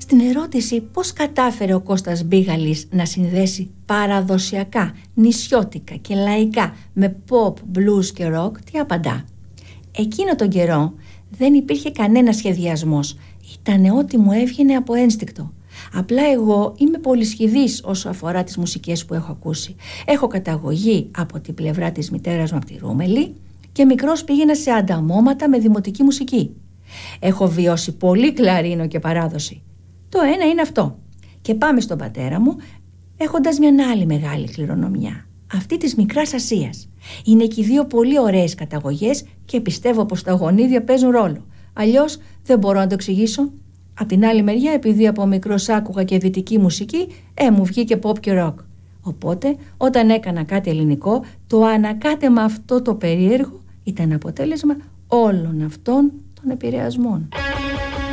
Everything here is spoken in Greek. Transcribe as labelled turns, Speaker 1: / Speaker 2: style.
Speaker 1: Στην ερώτηση πώς κατάφερε ο Κώστας Μπίγαλης να συνδέσει παραδοσιακά, νησιώτικα και λαϊκά με pop, blues και rock, τι απαντά? Εκείνο τον καιρό δεν υπήρχε κανένα σχεδιασμός. Ήτανε ό,τι μου έβγαινε από ένστικτο. Απλά εγώ είμαι πολυσχηδής όσο αφορά τις μουσικές που έχω ακούσει. Έχω καταγωγή από την πλευρά της μητέρας μου από τη Ρούμελη και μικρός πήγαινα σε ανταμώματα με δημοτική μουσική. Έχω βιώσει πολύ κλαρίνο και παράδοση. Το ένα είναι αυτό. Και πάμε στον πατέρα μου έχοντας μια άλλη μεγάλη κληρονομιά. Αυτή της Μικράς Ασίας. Είναι και οι δύο πολύ ωραίες καταγωγές και πιστεύω πως τα γονίδια παίζουν ρόλο. Αλλιώς δεν μπορώ να το εξηγήσω. Απ' την άλλη μεριά, επειδή από μικρός άκουγα και δυτική μουσική, μου βγήκε pop και rock. Οπότε, όταν έκανα κάτι ελληνικό, το ανακάτεμα αυτό το περίεργο ήταν αποτέλεσμα όλων αυτών των επηρεασμών.